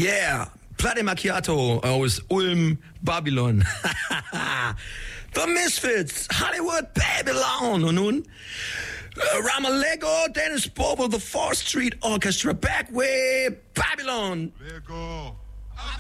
Yeah, Platte Macchiato aus Ulm, Babylon. The Misfits, Hollywood Babylon. Und nun Ramalego, Dennis Bobo, The 4th Street Orchestra, back with Babylon. Lego.